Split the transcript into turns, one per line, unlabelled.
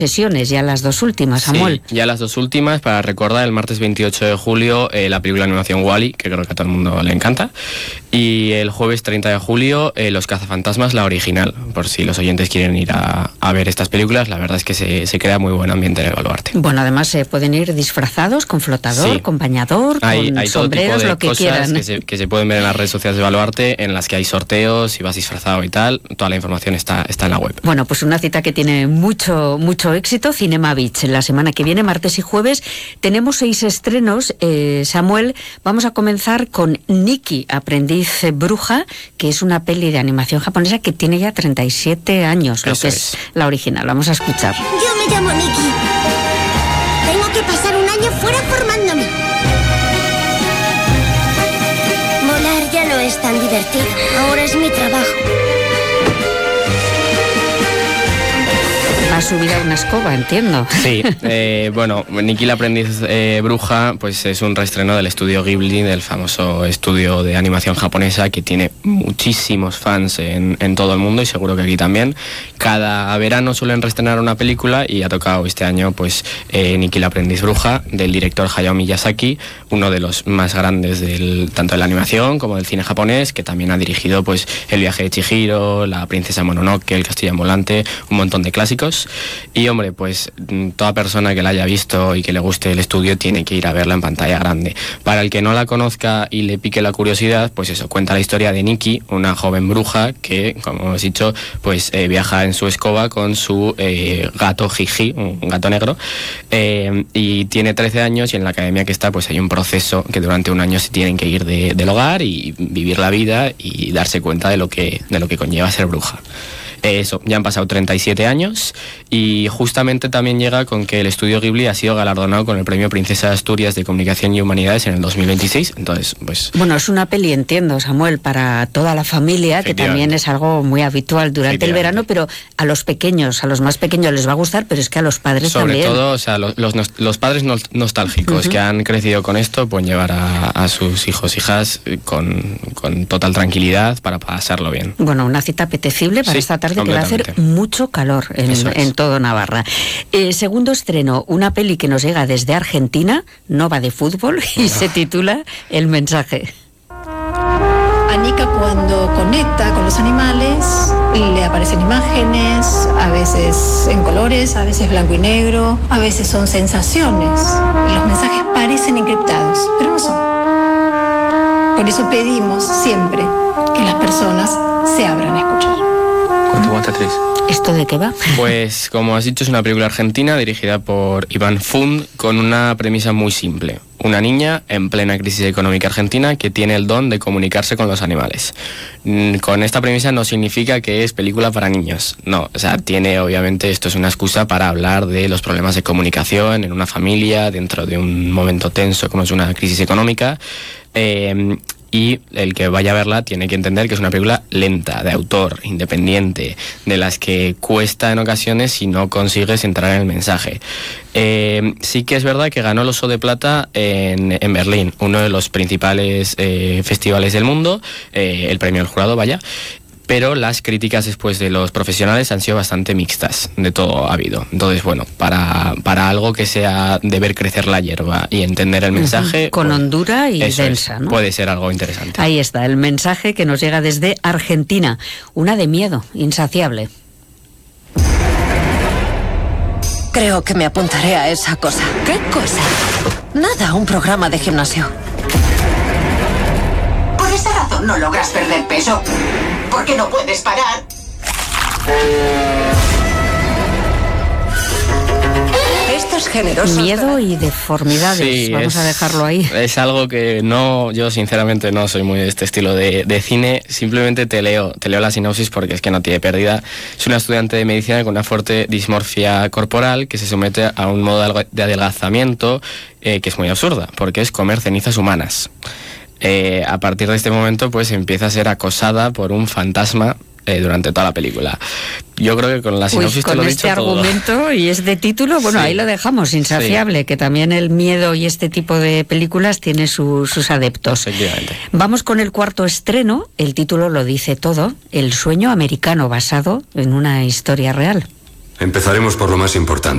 sesiones, ya las dos últimas, Samuel.
Sí, ya las dos últimas, para recordar, el martes 28 de julio la película de animación WALL-E, que creo que a todo el mundo le encanta, y el jueves 30 de julio Los cazafantasmas, la original, por si los oyentes quieren ir a ver estas películas. La verdad es que se crea muy buen ambiente en el Baluarte.
Bueno, además se pueden ir disfrazados con flotador, con bañador,
hay
con sombreros, lo que quieran.
Que se pueden ver en las redes sociales de Baluarte, en las que hay sorteos, si vas disfrazado y tal. Toda la información está en la web.
Bueno, pues una cita que tiene mucho éxito, Cinema Beach. La semana que viene, martes y jueves, tenemos 6 estrenos. Samuel, vamos a comenzar con Nikki, aprendiz bruja, que es una peli de animación japonesa que tiene ya 37 años, lo que es la original. Vamos a escuchar.
Yo me llamo Nikki. Tengo que pasar un año fuera formándome. Volar ya no es tan divertido. Ahora es mi trabajo.
Va a subir a una escoba, entiendo.
Sí, bueno, Nikki la aprendiz bruja, pues es un reestreno del estudio Ghibli, del famoso estudio de animación japonesa, que tiene muchísimos fans en todo el mundo, y seguro que aquí también. Cada verano suelen reestrenar una película, y ha tocado este año pues Nikki la aprendiz bruja, del director Hayao Miyazaki, uno de los más grandes tanto de la animación como del cine japonés, que también ha dirigido pues El viaje de Chihiro, La princesa Mononoke, El castillo ambulante, un montón de clásicos. Y hombre, pues toda persona que la haya visto y que le guste el estudio tiene que ir a verla en pantalla grande. Para el que no la conozca y le pique la curiosidad, pues eso, cuenta la historia de Nikki, una joven bruja que, como hemos dicho, pues viaja en su escoba con su gato Jiji, un gato negro, y tiene 13 años, y en la academia que está pues hay un proceso que durante un año se tienen que ir del hogar y vivir la vida y darse cuenta de lo que conlleva ser bruja. Eso, ya han pasado 37 años, y justamente también llega con que el estudio Ghibli ha sido galardonado con el premio Princesa de Asturias de Comunicación y Humanidades en el 2026, entonces pues...
Bueno, es una peli, entiendo, Samuel, para toda la familia, que también es algo muy habitual durante el verano, pero a los pequeños, a los más pequeños les va a gustar, pero es que a los padres también.
Sobre todo, o sea, los padres nostálgicos que han crecido con esto, pueden llevar a sus hijos, hijas con total tranquilidad para pasarlo bien.
Bueno, una cita apetecible para esta tarde, que va a hacer mucho calor en todo Navarra. Segundo estreno, una peli que nos llega desde Argentina, no va de fútbol, y se titula El mensaje.
Anika, cuando conecta con los animales, le aparecen imágenes, a veces en colores, a veces blanco y negro, a veces son sensaciones. Los mensajes parecen encriptados, pero no son. Por eso pedimos siempre que las personas se abran a escuchar.
¿Esto de qué va?
Pues, como has dicho, es una película argentina dirigida por Iván Fund, con una premisa muy simple. Una niña en plena crisis económica argentina que tiene el don de comunicarse con los animales. Con esta premisa no significa que es película para niños. No, o sea, obviamente esto es una excusa para hablar de los problemas de comunicación en una familia, dentro de un momento tenso como es una crisis económica. Y el que vaya a verla tiene que entender que es una película lenta, de autor, independiente, de las que cuesta en ocasiones si no consigues entrar en el mensaje. Sí que es verdad que ganó el Oso de Plata en Berlín, uno de los principales festivales del mundo, el premio del jurado, vaya. Pero las críticas después de los profesionales han sido bastante mixtas, de todo ha habido. Entonces, bueno, para algo que sea de ver crecer la hierba y entender el mensaje...
Con pues, hondura y densa, ¿no?
Puede ser algo interesante.
Ahí está, el mensaje que nos llega desde Argentina. Una de miedo, insaciable.
Creo que me apuntaré a esa cosa. ¿Qué cosa? Nada, un programa de gimnasio.
Por esa razón no logras perder peso. Porque no puedes parar.
Estos generosos...
Miedo y deformidades, sí, vamos a dejarlo ahí.
Es algo que yo sinceramente no soy muy de este estilo de cine. Simplemente te leo la sinopsis porque es que no tiene pérdida. Es una estudiante de medicina con una fuerte dismorfia corporal que se somete a un modo de adelgazamiento que es muy absurda, porque es comer cenizas humanas. A partir de este momento pues empieza a ser acosada por un fantasma durante toda la película. Yo creo que con la sinopsis te lo he dicho todo.
Con este argumento y este título, bueno, sí, ahí lo dejamos, insaciable, sí, que también el miedo y este tipo de películas tiene sus adeptos.
Efectivamente.
Vamos con el cuarto estreno, el título lo dice todo, El sueño americano, basado en una historia real.
Empezaremos por lo más importante.